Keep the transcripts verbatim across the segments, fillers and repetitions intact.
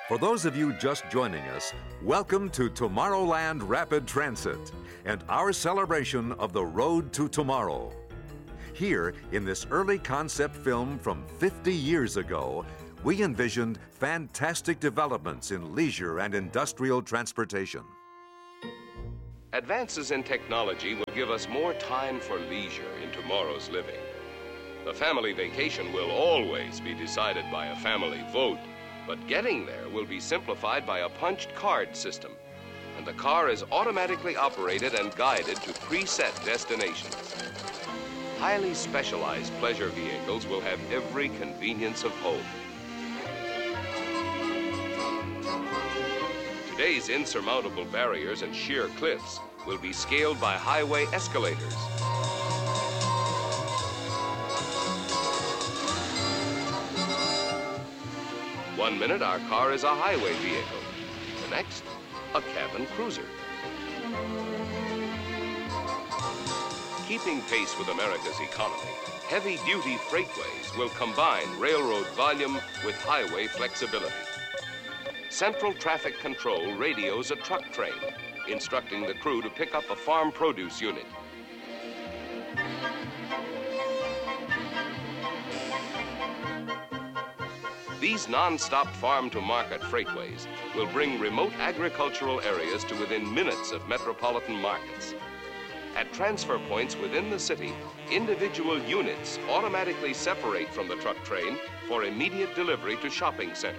For those of you just joining us, welcome to Tomorrowland Rapid Transit and our celebration of the road to tomorrow. Here, in this early concept film from fifty years ago, we envisioned fantastic developments in leisure and industrial transportation. Advances in technology will give us more time for leisure in tomorrow's living. The family vacation will always be decided by a family vote, but getting there will be simplified by a punched card system, and the car is automatically operated and guided to preset destinations. Highly specialized pleasure vehicles will have every convenience of home. Today's insurmountable barriers and sheer cliffs will be scaled by highway escalators. One minute, our car is a highway vehicle. The next, a cabin cruiser. Keeping pace with America's economy, heavy-duty freightways will combine railroad volume with highway flexibility. Central Traffic Control radios a truck train, instructing the crew to pick up a farm produce unit. These non-stop farm-to-market freightways will bring remote agricultural areas to within minutes of metropolitan markets. At transfer points within the city, individual units automatically separate from the truck train for immediate delivery to shopping centers.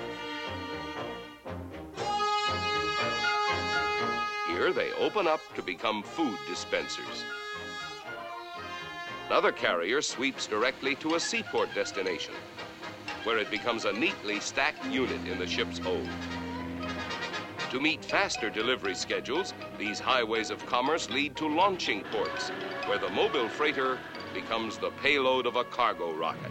Here they open up to become food dispensers. Another carrier sweeps directly to a seaport destination, where it becomes a neatly stacked unit in the ship's hold. To meet faster delivery schedules, these highways of commerce lead to launching ports, where the mobile freighter becomes the payload of a cargo rocket.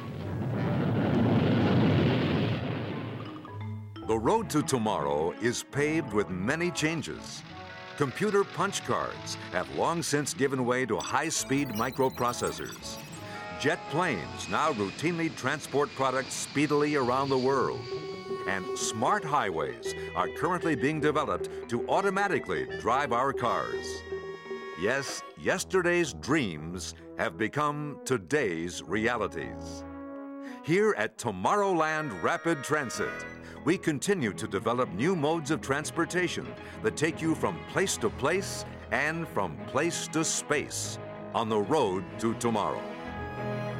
The road to tomorrow is paved with many changes. Computer punch cards have long since given way to high-speed microprocessors. Jet planes now routinely transport products speedily around the world. And smart highways are currently being developed to automatically drive our cars. Yes, yesterday's dreams have become today's realities. Here at Tomorrowland Rapid Transit, we continue to develop new modes of transportation that take you from place to place and from place to space on the road to tomorrow.